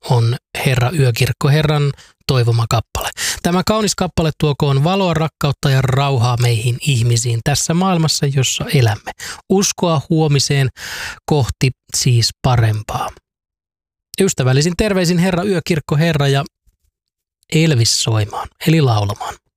on Herra Yökirkko, Herran toivoma kappale. Tämä kaunis kappale tuokoon valoa, rakkautta ja rauhaa meihin ihmisiin tässä maailmassa, jossa elämme. Uskoa huomiseen kohti siis parempaa. Ystävällisin terveisin Herra Yökirkko, Herra ja Elvis soimaan, eli laulamaan.